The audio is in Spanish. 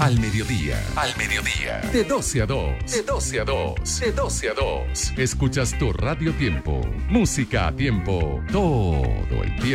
Al mediodía. Al mediodía. De 12 a 2. De 12 a 2. De 12 a 2. Escuchas tu Radio Tiempo. Música a tiempo. Todo el tiempo.